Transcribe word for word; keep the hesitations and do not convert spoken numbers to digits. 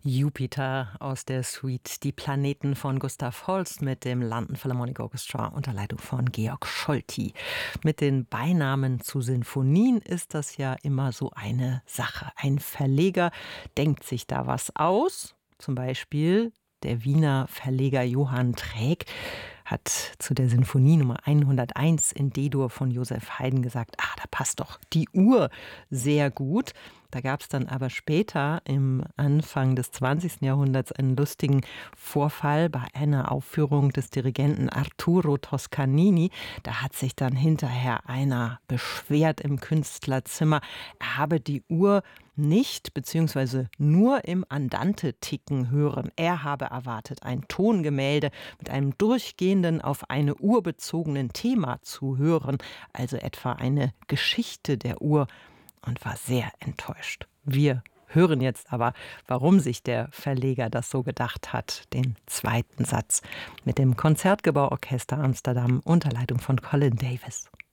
Jupiter aus der Suite Die Planeten von Gustav Holst mit dem London Philharmonic Orchestra unter Leitung von Georg Scholti. Mit den Beinamen zu Sinfonien ist das ja immer so eine Sache. Ein Verleger denkt sich da was aus, zum Beispiel der Wiener Verleger Johann Träg hat zu der Sinfonie Nummer hunderteins in D-Dur von Joseph Haydn gesagt, ah, da passt doch die Uhr sehr gut. Da gab es dann aber später im Anfang des zwanzigsten Jahrhunderts einen lustigen Vorfall bei einer Aufführung des Dirigenten Arturo Toscanini. Da hat sich dann hinterher einer beschwert im Künstlerzimmer, er habe die Uhr nicht bzw. nur im Andante ticken hören. Er habe erwartet, ein Tongemälde mit einem durchgehenden, auf eine Uhr bezogenen Thema zu hören, also etwa eine Geschichte der Uhr, und war sehr enttäuscht. Wir hören jetzt aber, warum sich der Verleger das so gedacht hat, den zweiten Satz mit dem Konzertgebauorchester Amsterdam unter Leitung von Colin Davis.